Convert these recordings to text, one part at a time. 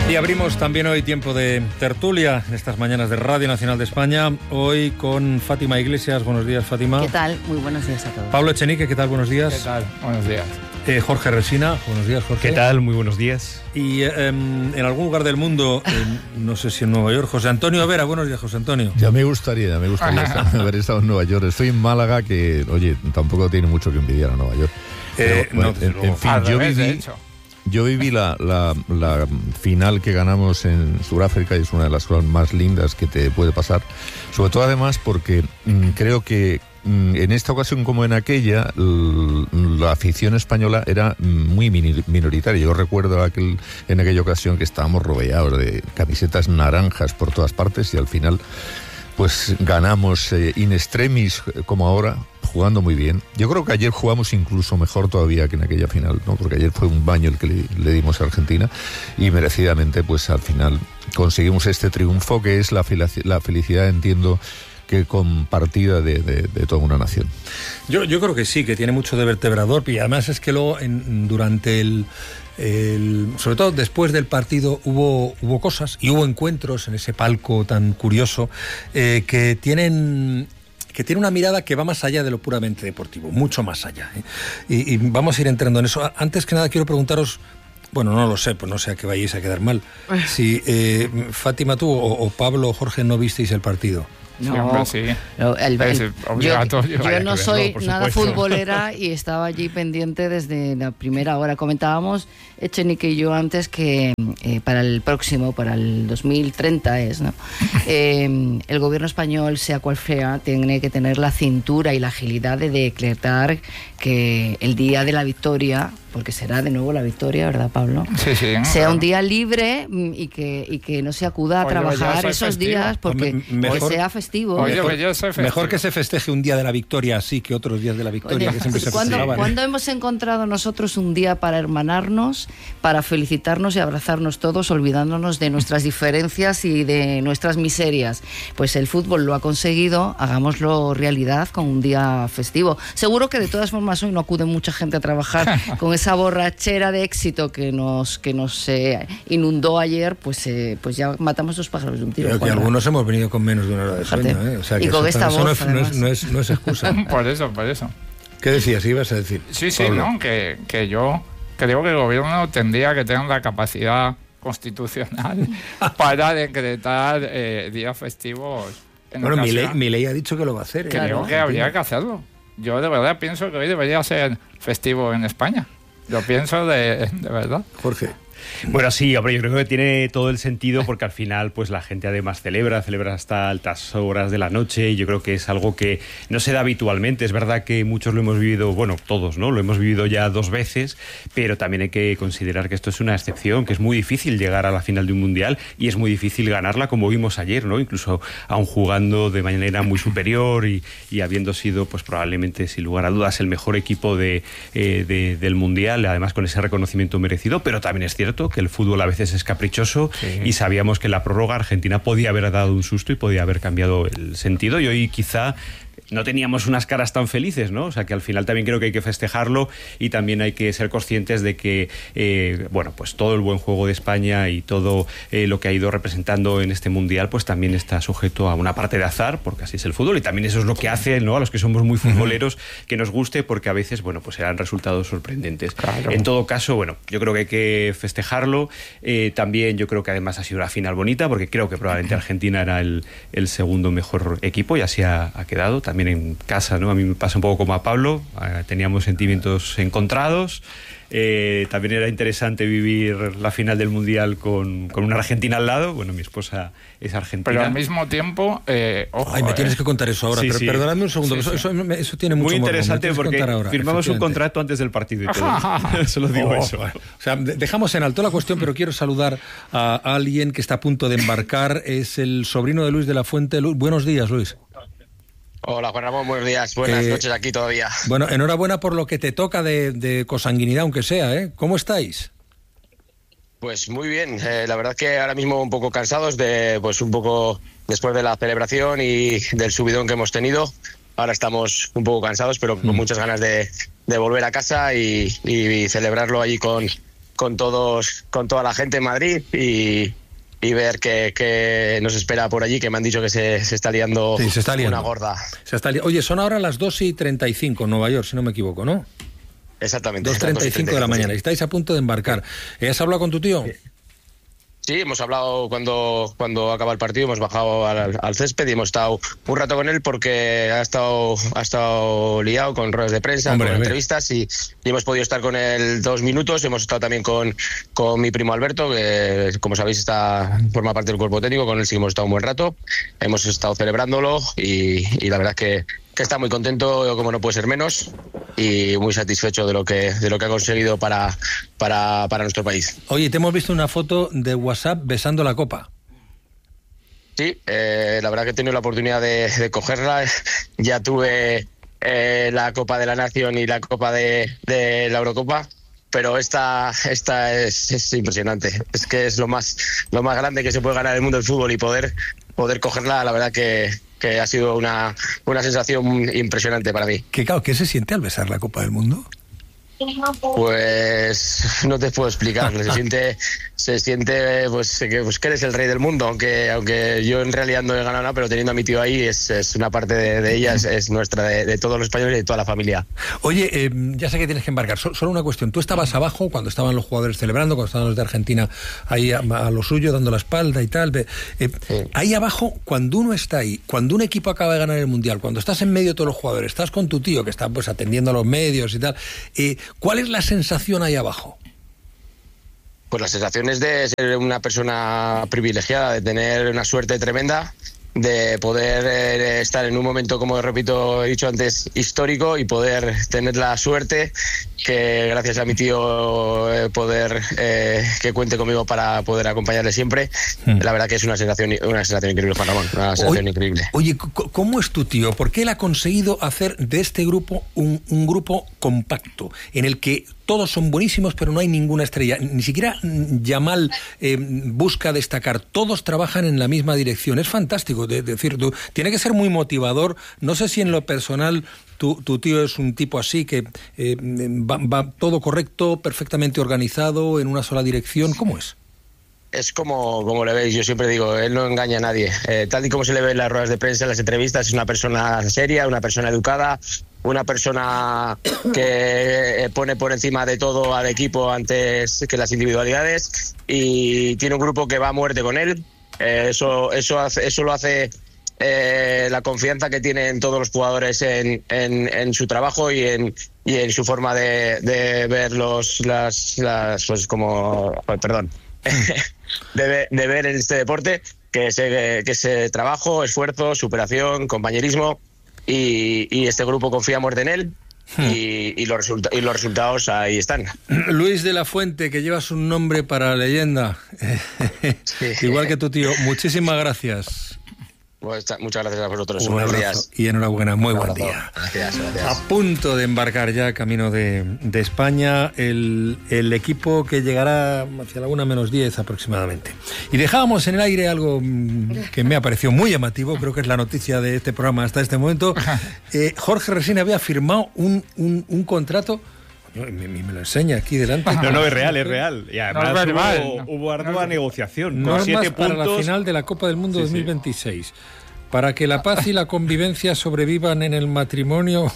Y abrimos también hoy tiempo de tertulia en estas mañanas de Radio Nacional de España. Hoy con Fátima Iglesias. Buenos días, Fátima. ¿Qué tal? Muy buenos días a todos. Pablo Echenique, ¿qué tal? Buenos días. ¿Qué tal? Buenos días. Jorge Resina. Buenos días, Jorge. ¿Qué tal? Muy buenos días. Y en algún lugar del mundo, no sé si en Nueva York, José Antonio Vera. Buenos días, José Antonio. Ya me gustaría haber estado en Nueva York. Estoy en Málaga, que, oye, tampoco tiene mucho que envidiar a Nueva York. Pero, no, en fin, yo viví la final que ganamos en Sudáfrica y es una de las cosas más lindas que te puede pasar. Sobre todo, además, porque creo que en esta ocasión como en aquella, la afición española era muy minoritaria. Yo recuerdo en aquella ocasión que estábamos rodeados de camisetas naranjas por todas partes y al final pues ganamos in extremis como ahora, jugando muy bien. Yo creo que ayer jugamos incluso mejor todavía que en aquella final, ¿no? Porque ayer fue un baño el que le dimos a Argentina y merecidamente pues al final conseguimos este triunfo que es la felicidad, entiendo, que compartida de toda una nación. Yo creo que sí, que tiene mucho de vertebrador, y además es que luego durante sobre todo después del partido hubo cosas y hubo encuentros en ese palco tan curioso que tienen una mirada que va más allá de lo puramente deportivo, mucho más allá, ¿eh? Y vamos a ir entrando en eso. Antes que nada quiero preguntaros, bueno, no lo sé, pues no sé a qué vayáis a quedar mal, si Fátima, tú o Pablo o Jorge no visteis el partido. No, sí. Yo no soy nada futbolera y estaba allí pendiente desde la primera hora. Comentábamos, Echenique y yo antes, que para el 2030 ¿no? El gobierno español, sea cual sea, tiene que tener la cintura y la agilidad de decretar que el día de la victoria, porque será de nuevo la victoria, ¿verdad, Pablo? Sí, sea un día libre y que no se acuda a trabajar esos días porque sea festivo. Mejor que se festeje un día de la victoria así que otros días de la victoria. Oye, que siempre se festejaban. ¿Cuándo hemos encontrado nosotros un día para hermanarnos, para felicitarnos y abrazarnos todos, olvidándonos de nuestras diferencias y de nuestras miserias? Pues el fútbol lo ha conseguido, hagámoslo realidad con un día festivo. Seguro que de todas formas hoy no acude mucha gente a trabajar con esa borrachera de éxito que nos inundó ayer, pues ya matamos dos pájaros de un tiro. Pero que algunos hemos venido con menos de una hora de sueño, ¿eh? O sea, que y con esta voz, no es excusa. Por eso. ¿Qué decías? ¿Ibas a decir? Sí, ¿no? Que yo creo que el gobierno tendría que tener la capacidad constitucional para decretar días festivos. Bueno, mi ley ha dicho que lo va a hacer. Creo que habría que hacerlo. Yo de verdad pienso que hoy debería ser festivo en España. Lo pienso de verdad. Jorge. Bueno, sí, hombre, yo creo que tiene todo el sentido porque al final pues la gente además celebra hasta altas horas de la noche y yo creo que es algo que no se da habitualmente. Es verdad que muchos lo hemos vivido, bueno, todos, ¿no? Lo hemos vivido ya 2 veces, pero también hay que considerar que esto es una excepción, que es muy difícil llegar a la final de un mundial y es muy difícil ganarla como vimos ayer, ¿no? Incluso aún jugando de manera muy superior y habiendo sido pues probablemente sin lugar a dudas el mejor equipo del mundial, además con ese reconocimiento merecido, pero también es cierto que el fútbol a veces es caprichoso y sabíamos que en la prórroga Argentina podía haber dado un susto y podía haber cambiado el sentido y hoy quizá no teníamos unas caras tan felices, ¿no? O sea que al final también creo que hay que festejarlo y también hay que ser conscientes de que, pues todo el buen juego de España y todo lo que ha ido representando en este Mundial, pues también está sujeto a una parte de azar, porque así es el fútbol y también eso es lo que hace, ¿no? A los que somos muy futboleros que nos guste, porque a veces, pues eran resultados sorprendentes. Claro. En todo caso, yo creo que hay que festejarlo. También yo creo que además ha sido una final bonita, porque creo que probablemente Argentina era el segundo mejor equipo y así ha quedado. También en casa, ¿no? A mí me pasa un poco como a Pablo, teníamos sentimientos encontrados. También era interesante vivir la final del Mundial con una Argentina al lado. Bueno, mi esposa es argentina. Pero al mismo tiempo, ojo. Ay, me tienes que contar eso ahora, sí, pero sí. perdóname un segundo, Sí, sí. Eso tiene mucho muy interesante morbo, porque firmamos un contrato antes del partido y todo. Solo digo eso. O sea, dejamos en alto la cuestión, pero quiero saludar a alguien que está a punto de embarcar. Es el sobrino de Luis de la Fuente. Buenos días, Luis. Hola, Juan Ramón, buenos días. Buenas noches aquí todavía. Bueno, enhorabuena por lo que te toca de consanguinidad, aunque sea, ¿eh? ¿Cómo estáis? Pues muy bien. La verdad que ahora mismo un poco cansados un poco después de la celebración y del subidón que hemos tenido. Ahora estamos un poco cansados, pero con muchas ganas de volver a casa y celebrarlo allí con con toda la gente en Madrid y ver qué nos espera por allí, que me han dicho que se está liando, sí, se está liando una gorda. Oye, son ahora las 2:35 en Nueva York, si no me equivoco, ¿no? Exactamente. 2:35 de la mañana. Y estáis a punto de embarcar. ¿Has hablado con tu tío? Sí, hemos hablado cuando acaba el partido, hemos bajado al césped y hemos estado un rato con él porque ha estado liado con ruedas de prensa, con entrevistas y hemos podido estar con él 2 minutos. Hemos estado también con mi primo Alberto, que como sabéis forma parte del cuerpo técnico, con él sí hemos estado un buen rato. Hemos estado celebrándolo y la verdad es que está muy contento, como no puede ser menos, y muy satisfecho de lo que ha conseguido para nuestro país. Oye, te hemos visto una foto de WhatsApp besando la copa. Sí, la verdad que he tenido la oportunidad de cogerla. Ya tuve la Copa de la Nación y la Copa de la Eurocopa, pero esta es impresionante. Es que es lo más grande que se puede ganar en el mundo del fútbol y poder cogerla, la verdad que ha sido una sensación impresionante para mí. ¿Qué se siente al besar la Copa del Mundo? Pues no te puedo explicar. Se siente pues que eres el rey del mundo, aunque yo en realidad no he ganado nada, pero teniendo a mi tío ahí es una parte de ella, es nuestra, de todos los españoles y de toda la familia. Oye, ya sé que tienes que embarcar, solo una cuestión. Tú estabas abajo cuando estaban los jugadores celebrando, cuando estaban los de Argentina ahí a lo suyo, dando la espalda y tal. Sí. Ahí abajo, cuando uno está ahí, cuando un equipo acaba de ganar el Mundial, cuando estás en medio de todos los jugadores, estás con tu tío que está pues atendiendo a los medios y tal, ¿cuál es la sensación ahí abajo? Pues la sensación es de ser una persona privilegiada, de tener una suerte tremenda, de poder estar en un momento, como repito, he dicho antes, histórico, y poder tener la suerte que gracias a mi tío que cuente conmigo para poder acompañarle siempre. La verdad que es una sensación increíble, Juan Ramón, una sensación increíble. Oye, ¿cómo es tu tío? Porque él ha conseguido hacer de este grupo un grupo compacto, en el que todos son buenísimos, pero no hay ninguna estrella. Ni siquiera Yamal busca destacar. Todos trabajan en la misma dirección. Es fantástico. Tiene que ser muy motivador. No sé si en lo personal tu tío es un tipo así, que va todo correcto, perfectamente organizado, en una sola dirección. ¿Cómo es? Es como le veis, yo siempre digo, él no engaña a nadie. Tal y como se le ve en las ruedas de prensa, en las entrevistas, es una persona seria, una persona educada, una persona que pone por encima de todo al equipo antes que las individualidades, y tiene un grupo que va a muerte con él. Eso lo hace la confianza que tienen todos los jugadores en su trabajo y en su forma de ver de ver en este deporte, que ese trabajo, esfuerzo, superación, compañerismo, y este grupo confía a muerte en él. Y los resultados ahí están. Luis de la Fuente, que llevas un nombre para la leyenda. Sí. Igual que tu tío, muchísimas gracias. Pues muchas gracias a vosotros. Un abrazo y enhorabuena, muy buen día. Gracias. A punto de embarcar ya camino de España el equipo que llegará hacia la 1:10 aproximadamente. Y dejábamos en el aire algo que me ha parecido muy llamativo, creo que es la noticia de este programa hasta este momento. Jorge Resina había firmado un contrato. Me lo enseña aquí delante. No, es real. Y además hubo ardua negociación. Con normas 7 puntos para la final de la Copa del Mundo 2026. Para que la paz y la convivencia sobrevivan en el matrimonio.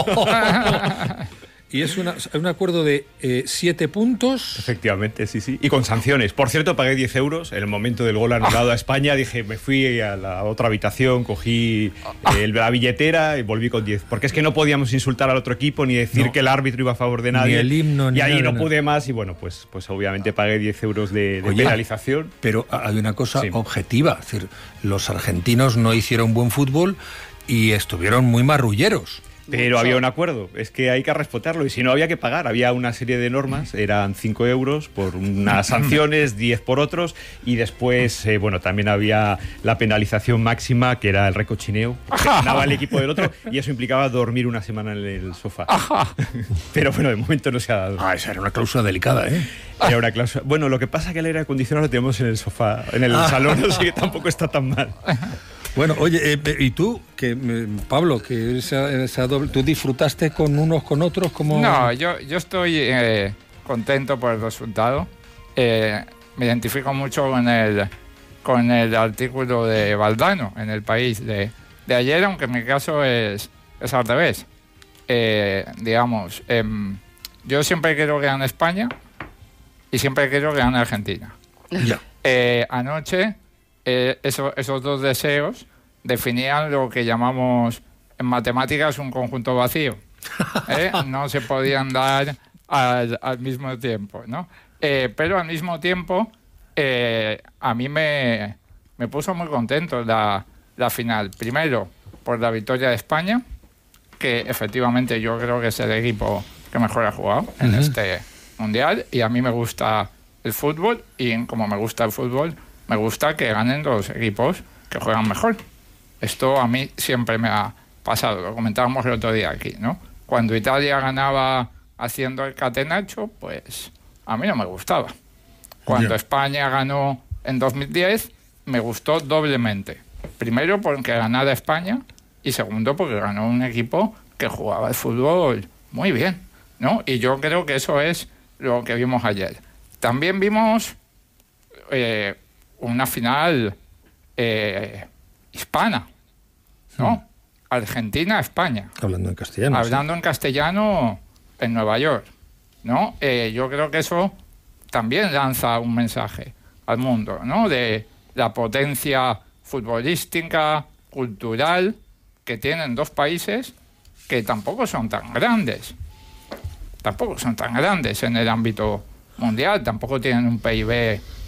Y es un acuerdo de 7 puntos. Efectivamente, sí. Y con sanciones. Por cierto, pagué 10 euros en el momento del gol anulado a España. Dije, me fui a la otra habitación, cogí la billetera y volví con 10. Porque es que no podíamos insultar al otro equipo ni decir que el árbitro iba a favor de nadie. Ni el himno, ni y ahí nada, no pude más. Y bueno, pues obviamente pagué 10 euros de penalización. Pero hay una cosa objetiva. Es decir, los argentinos no hicieron buen fútbol y estuvieron muy marrulleros. Pero había un acuerdo, es que hay que respetarlo, y si no había que pagar, había una serie de normas, eran 5 euros por unas sanciones, 10 por otros, y después, también había la penalización máxima, que era el recochineo, que ganaba el equipo del otro, y eso implicaba dormir una semana en el sofá. Pero bueno, de momento no se ha dado. Esa era una cláusula delicada, ¿eh? Era una cláusula. Bueno, lo que pasa es que el aire acondicionado lo tenemos en el sofá, en el salón, así que tampoco está tan mal. Bueno, oye, ¿y tú, Pablo, que esa doble, tú disfrutaste con unos con otros como...? No, yo estoy contento por el resultado. Me identifico mucho con el artículo de Valdano en El País de ayer, aunque en mi caso es al revés. Digamos, yo siempre quiero que gane España y siempre quiero que gane Argentina. Ya. Anoche esos dos deseos definían lo que llamamos en matemáticas un conjunto vacío. No se podían dar al mismo tiempo, ¿no? Pero al mismo tiempo a mí me puso muy contento la final. Primero, por la victoria de España, que efectivamente yo creo que es el equipo que mejor ha jugado en este Mundial, y a mí me gusta el fútbol, y como me gusta el fútbol, me gusta que ganen los equipos que juegan mejor. Esto a mí siempre me ha pasado, lo comentábamos el otro día aquí, ¿no? Cuando Italia ganaba haciendo el catenaccio, pues a mí no me gustaba. Cuando España ganó en 2010, me gustó doblemente. Primero porque ganara España, y segundo porque ganó un equipo que jugaba el fútbol muy bien, ¿no? Y yo creo que eso es lo que vimos ayer. También vimos una final hispana, ¿no? Argentina-España. Hablando en castellano. Hablando en castellano en Nueva York, ¿no? Yo creo que eso también lanza un mensaje al mundo, ¿no? De la potencia futbolística, cultural, que tienen dos países que tampoco son tan grandes. Tampoco son tan grandes en el ámbito mundial, tampoco tienen un PIB